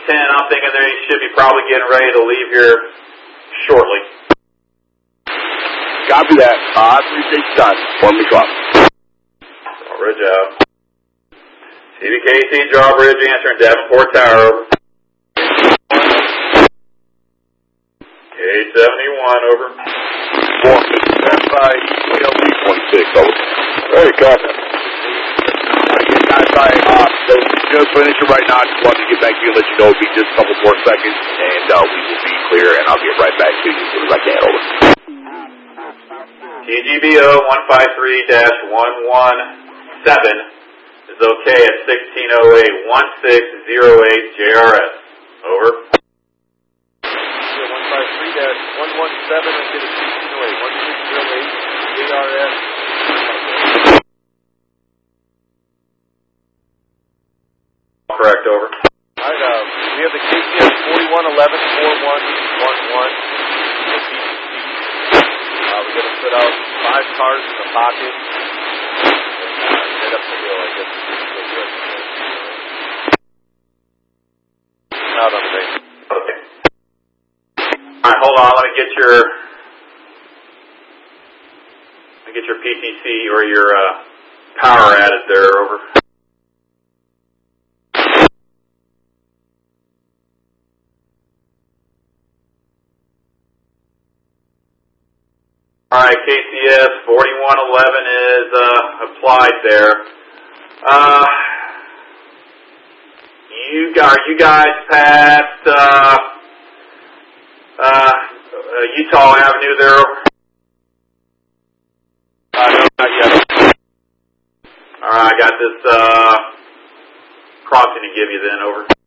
I'm thinking they should be probably getting ready to leave here shortly. Copy that. 536 done. Form the clock. Drawbridge out. CBKC, Drawbridge answering Davenport Tower, over. K71, over. Form stand by ELD 26, over. Hey, copy. So just finish it right now. I just wanted to get back to you and let you know it'll be just a couple more seconds, and we will be clear, and I'll get right back to you as soon as I can, over. TGBO 153-117 is okay at 1608-1608 JRS. Over. 153-117 and get a 1608-1608 JRS. Correct, over. All right, we have the KCS 4111-4111. We're going to put out 5 cars in the pocket. Right up the hill, I guess. Out on the base. Okay. All right, hold on. Let me get your PTC or your power added there, over. All right, KCS 4111 is applied there. You guys passed Utah Avenue there. No, not yet. All right, I got this crossing to give you then, over.